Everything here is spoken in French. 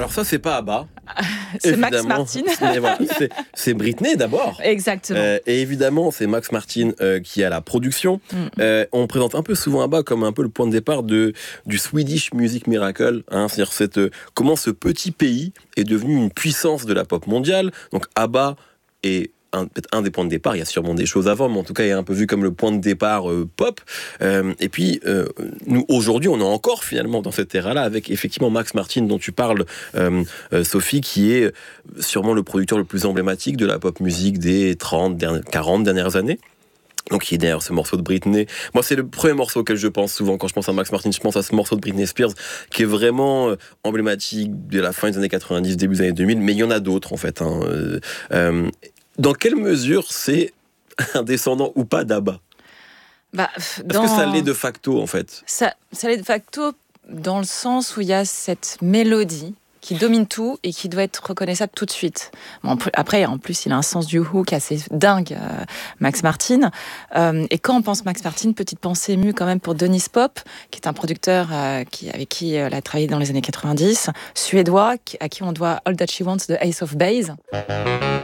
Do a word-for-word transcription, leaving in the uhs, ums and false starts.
Alors ça, c'est pas ABBA. C'est Max Martin. Mais voilà, c'est, c'est Britney d'abord. Exactement. Euh, et évidemment, c'est Max Martin euh, qui a la production. Mm. Euh, on présente un peu souvent ABBA comme un peu le point de départ de, du Swedish Music Miracle. Hein, c'est-à-dire cette, euh, comment ce petit pays est devenu une puissance de la pop mondiale. Donc ABBA est un, peut-être un des points de départ. Il y a sûrement des choses avant, mais en tout cas, il est un peu vu comme le point de départ euh, pop. Euh, et puis, euh, nous, aujourd'hui, on est encore finalement dans cette ère-là avec effectivement Max Martin dont tu parles, euh, euh, Sophie, qui est sûrement le producteur le plus emblématique de la pop musique des trente, quarante dernières années. Donc, il est derrière ce morceau de Britney. Moi, c'est le premier morceau auquel je pense souvent. Quand je pense à Max Martin, je pense à ce morceau de Britney Spears, qui est vraiment euh, emblématique de la fin des années quatre-vingt-dix, début des années deux mille. Mais il y en a d'autres, en fait. Hein. Euh, euh, dans quelle mesure c'est un descendant ou pas d'ABBA ? Bah, dans... Est-ce que ça l'est de facto, en fait ? Ça, ça l'est de facto dans le sens où il y a cette mélodie qui domine tout et qui doit être reconnaissable tout de suite. Bon, après, en plus, il a un sens du hook assez dingue, euh, Max Martin. Euh, et quand on pense Max Martin, petite pensée émue quand même pour Dennis Pop, qui est un producteur euh, qui, avec qui elle a travaillé dans les années quatre-vingt-dix, suédois, à qui on doit All That She Wants de Ace of Base.